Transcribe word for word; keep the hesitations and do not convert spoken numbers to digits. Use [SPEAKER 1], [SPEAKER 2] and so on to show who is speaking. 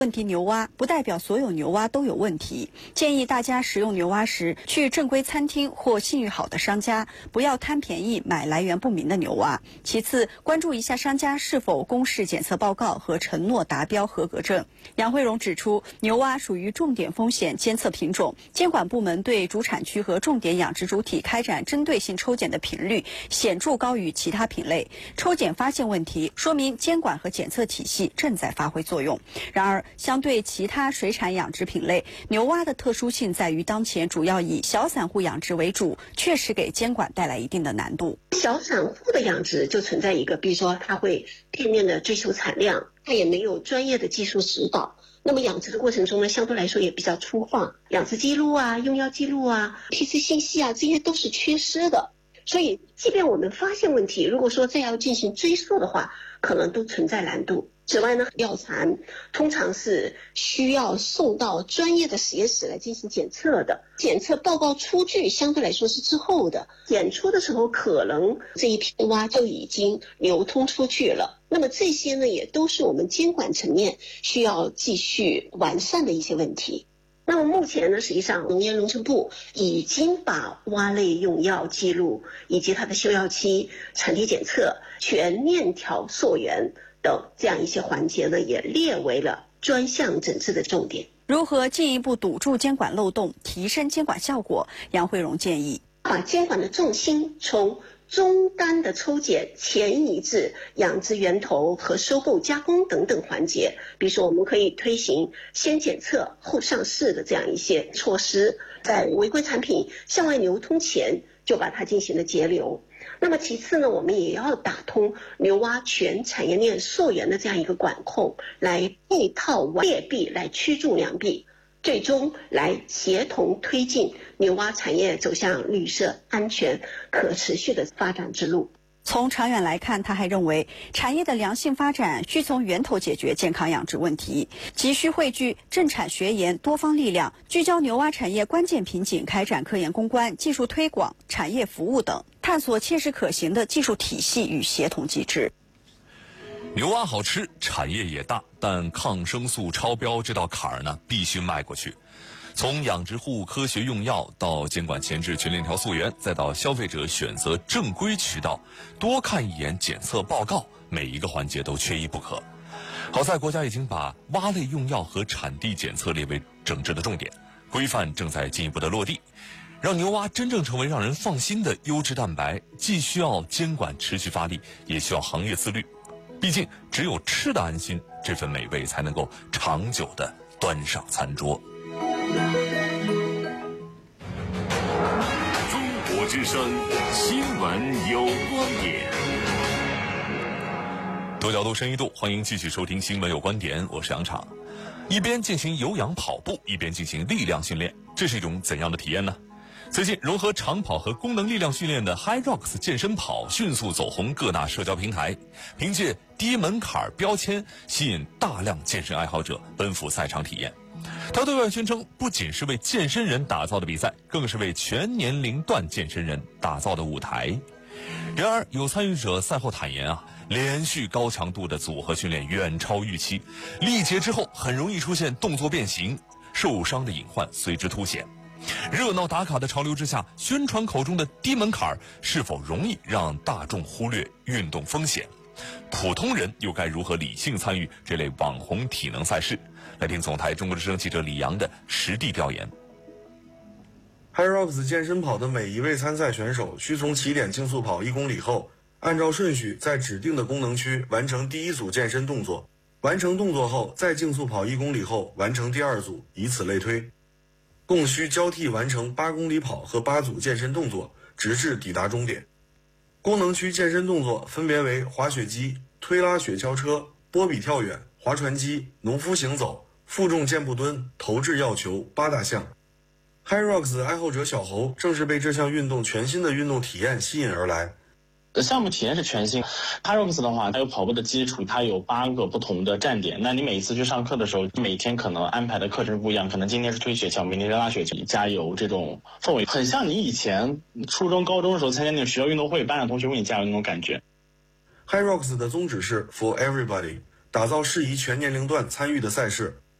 [SPEAKER 1] 问题牛蛙不代表所有牛蛙都有问题，建议大家食用牛蛙时去正规餐厅或信誉好的商家，不要贪便宜买来源不明的牛蛙。其次，关注一下商家是否公示检测报告和承诺达标合格证。杨慧荣指出，牛蛙属于重点风险监测品种，监管部门对主产区和重点养殖主体开展针对性抽检的频率显著高于其他品类。抽检发现问题，说明监管和检测体系正在发挥作用。然而，相对其他水产养殖品类，牛蛙的特殊性在于当前主要以小散户养殖为主，确实给监管带来一定的难度。
[SPEAKER 2] 小散户的养殖就存在一个，比如说他会片面的追求产量，他也没有专业的技术指导，那么养殖的过程中呢，相对来说也比较粗放，养殖记录啊、用药记录啊、P C 信息啊，这些都是缺失的。所以即便我们发现问题，如果说再要进行追溯的话，可能都存在难度。此外呢，药残通常是需要送到专业的实验室来进行检测的，检测报告出具相对来说是滞后的，检出的时候可能这一批蛙就已经流通出去了。那么这些呢，也都是我们监管层面需要继续完善的一些问题。那么目前呢，实际上农业农村部已经把蛙类用药记录以及它的休药期、产地检测、全面调溯源等这样一些环节呢，也列为了专项整治的重点。
[SPEAKER 1] 如何进一步堵住监管漏洞，提升监管效果？杨慧荣建议，
[SPEAKER 2] 把监管的重心从终端的抽检前移至养殖源头和收购加工等等环节。比如说我们可以推行先检测后上市的这样一些措施，在违规产品向外流通前就把它进行了截流。那么其次呢，我们也要打通牛蛙全产业链溯源的这样一个管控，来配套劣币来驱逐良币，最终来协同推进牛蛙产业走向绿色、安全、可持续的发展之路。
[SPEAKER 1] 从长远来看，他还认为，产业的良性发展需从源头解决健康养殖问题，急需汇聚政产学研多方力量，聚焦牛蛙产业关键瓶颈，开展科研攻关、技术推广、产业服务等，探索切实可行的技术体系与协同机制。
[SPEAKER 3] 牛蛙好吃，产业也大，但抗生素超标这道坎儿呢，必须迈过去。从养殖户科学用药到监管前置全链条溯源，再到消费者选择正规渠道，多看一眼检测报告，每一个环节都缺一不可。好在国家已经把蛙类用药和产地检测列为整治的重点，规范正在进一步的落地，让牛蛙真正成为让人放心的优质蛋白，既需要监管持续发力，也需要行业自律。毕竟只有吃得安心，这份美味才能够长久地端上餐桌。
[SPEAKER 4] 中国之声新闻有观点，
[SPEAKER 3] 多角度深一度，欢迎继续收听新闻有观点，我是杨昶。一边进行有氧跑步，一边进行力量训练，这是一种怎样的体验呢？最近融合长跑和功能力量训练的 HYROX 健身跑迅速走红各大社交平台，凭借低门槛标签吸引大量健身爱好者奔赴赛场体验。他对外宣称，不仅是为健身人打造的比赛，更是为全年龄段健身人打造的舞台。然而有参与者赛后坦言啊，连续高强度的组合训练远超预期，力竭之后很容易出现动作变形，受伤的隐患随之凸显。热闹打卡的潮流之下，宣传口中的低门槛是否容易让大众忽略运动风险？普通人又该如何理性参与这类网红体能赛事？来听总台中国之声记者李阳的实地调研。
[SPEAKER 5] HYROX 健身跑的每一位参赛选手需从起点竞速跑一公里后，按照顺序在指定的功能区完成第一组健身动作，完成动作后再竞速跑一公里后完成第二组，以此类推。共需交替完成八公里跑和八组健身动作，直至抵达终点。功能区健身动作分别为滑雪机、推拉雪橇车、波比跳远、划船机、农夫行走、负重健步蹲、投掷药球八大项。HYROX 爱好者小侯正是被这项运动全新的运动体验吸引而来。
[SPEAKER 6] 项目体验是全新 HYROX 的话，它有跑步的基础，它有八个不同的站点。那你每一次去上课的时候，每天可能安排的课程不一样，可能今天是推雪橇，明天是拉雪橇，加油，这种氛围很像你以前初中高中的时候参加那种学校运动会，班上同学为你加油那种感觉。
[SPEAKER 5] HYROX 的宗旨是 For Everybody， 打造适宜全年龄段参与的赛事，